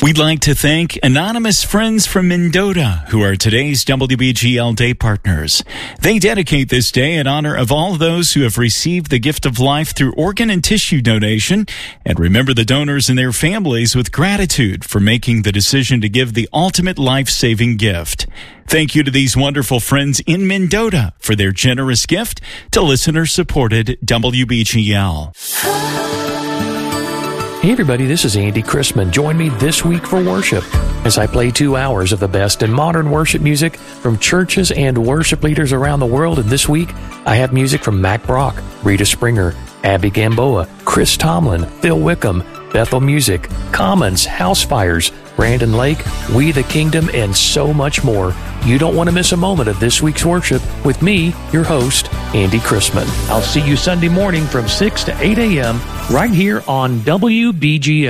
We'd like to thank anonymous friends from Mendota who are today's WBGL Day partners. They dedicate this day in honor of all those who have received the gift of life through organ and tissue donation, and remember the donors and their families with gratitude for making the decision to give the ultimate life-saving gift. Thank you to these wonderful friends in Mendota for their generous gift to listener-supported WBGL. Hey everybody, this is Andy Chrisman. Join me this week for worship as I play 2 hours of the best in modern worship music from churches and worship leaders around the world. And this week, I have music from Mac Brock, Rita Springer, Abby Gamboa, Chris Tomlin, Phil Wickham, Bethel Music, Commons, Housefires, Brandon Lake, We the Kingdom, and so much more. You don't want to miss a moment of this week's worship with me, your host, Andy Chrisman. I'll see you Sunday morning from 6 to 8 a.m. right here on WBGL.